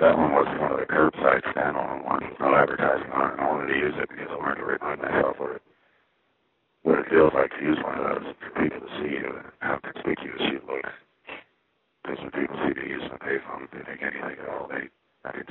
that one wasn't one of the curbside standalone ones. There's no advertising on it. I wanted to use it because I wanted to remind myself what it feels like to use one of those for people to see how conspicuous you look. Because when people see me using a payphone, they think anything at all. I can